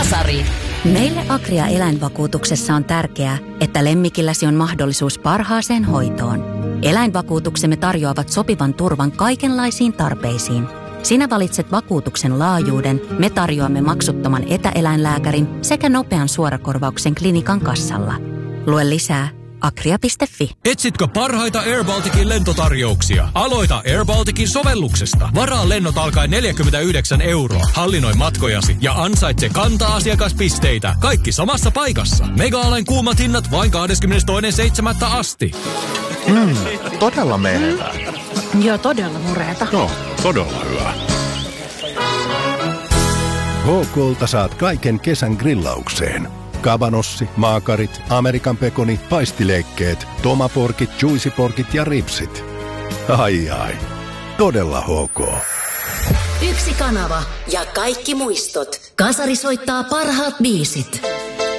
Kasari. Meille Agria eläinvakuutuksessa on tärkeää, että lemmikilläsi on mahdollisuus parhaaseen hoitoon. Eläinvakuutuksemme tarjoavat sopivan turvan kaikenlaisiin tarpeisiin. Sinä valitset vakuutuksen laajuuden, me tarjoamme maksuttoman etäeläinlääkärin sekä nopean suorakorvauksen klinikan kassalla. Lue lisää agria.fi. Etsitkö parhaita Air Balticin lentotarjouksia? Aloita Air Balticin sovelluksesta. Varaa lennot alkaen 49 €. Hallinnoi matkojasi ja ansaitse kanta-asiakaspisteitä. Kaikki samassa paikassa. Mega-alen kuumat hinnat vain 22.7. asti. Todella menevää. Joo, todella mureeta. No, todella hyvä. HK:lta saat kaiken kesän grillaukseen. Kabanossi, maakarit, Amerikan pekoni, paistileikkeet, tomaporkit, juicyporkit ja ripsit. Ai. Todella HK. Yksi kanava ja kaikki muistot. Kasari soittaa parhaat biisit.